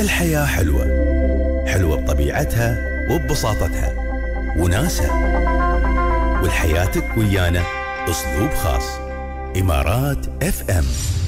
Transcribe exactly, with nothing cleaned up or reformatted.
الحياة حلوة، حلوة بطبيعتها وببساطتها وناسها، والحياتك ويانا أسلوب خاص. إمارات اف ام.